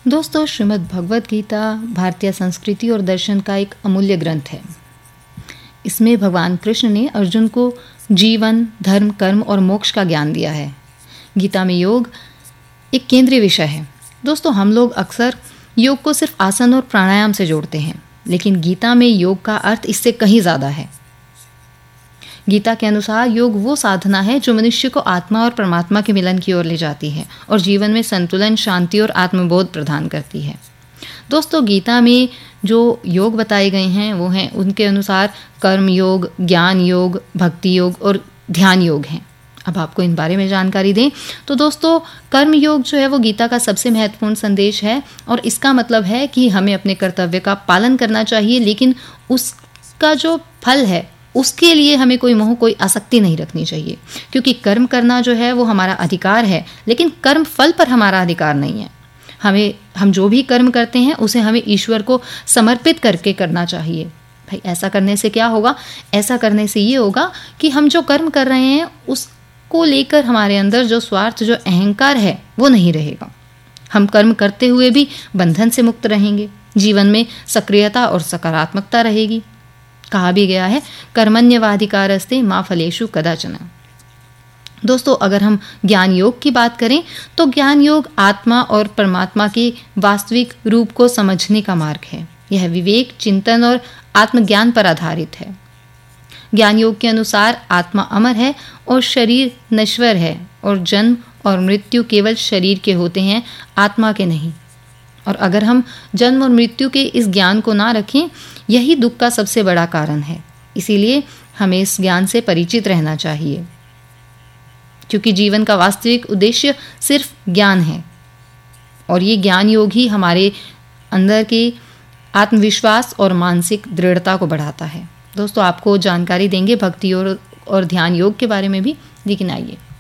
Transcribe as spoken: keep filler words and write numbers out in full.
दोस्तों, श्रीमद् भगवद गीता भारतीय संस्कृति और दर्शन का एक अमूल्य ग्रंथ है। इसमें भगवान कृष्ण ने अर्जुन को जीवन, धर्म, कर्म और मोक्ष का ज्ञान दिया है। गीता में योग एक केंद्रीय विषय है। दोस्तों, हम लोग अक्सर योग को सिर्फ आसन और प्राणायाम से जोड़ते हैं, लेकिन गीता में योग का अर्थ इससे कहीं ज़्यादा है। गीता के अनुसार योग वो साधना है जो मनुष्य को आत्मा और परमात्मा के मिलन की ओर ले जाती है और जीवन में संतुलन, शांति और आत्मबोध प्रदान करती है। दोस्तों, गीता में जो योग बताए गए हैं वो हैं उनके अनुसार कर्म योग, ज्ञान योग, भक्ति योग और ध्यान योग हैं। अब आपको इन बारे में जानकारी दें तो दोस्तों, कर्म योग जो है वो गीता का सबसे महत्वपूर्ण संदेश है और इसका मतलब है कि हमें अपने कर्तव्य का पालन करना चाहिए, लेकिन उसका जो फल है उसके लिए हमें कोई मोह, कोई आसक्ति नहीं रखनी चाहिए, क्योंकि कर्म करना जो है वो हमारा अधिकार है, लेकिन कर्म फल पर हमारा अधिकार नहीं है। हमें हम जो भी कर्म करते हैं उसे हमें ईश्वर को समर्पित करके करना चाहिए। भाई, ऐसा करने से क्या होगा? ऐसा करने से ये होगा कि हम जो कर्म कर रहे हैं उसको लेकर हमारे अंदर जो स्वार्थ, जो अहंकार है वो नहीं रहेगा। हम कर्म करते हुए भी बंधन से मुक्त रहेंगे। जीवन में सक्रियता और सकारात्मकता रहेगी। कहा भी गया है, कर्मण्यवाधिकारस्ते मां फलेषु कदाचन। दोस्तों, अगर हम ज्ञान योग की बात करें तो ज्ञान योग आत्मा और परमात्मा के वास्तविक रूप को समझने का मार्ग है। यह विवेक, चिंतन और आत्मज्ञान पर आधारित है। ज्ञान योग के अनुसार आत्मा अमर है और शरीर नश्वर है और जन्म और मृत्यु केवल शरीर के होते हैं, आत्मा के नहीं। और अगर हम जन्म और मृत्यु के इस ज्ञान को ना रखें, यही दुख का सबसे बड़ा कारण है। इसीलिए हमें इस ज्ञान से परिचित रहना चाहिए, क्योंकि जीवन का वास्तविक उद्देश्य सिर्फ ज्ञान है और ये ज्ञान योग ही हमारे अंदर के आत्मविश्वास और मानसिक दृढ़ता को बढ़ाता है। दोस्तों, आपको जानकारी देंगे भक्ति और, और ध्यान योग के बारे में भी, लेकिन आइए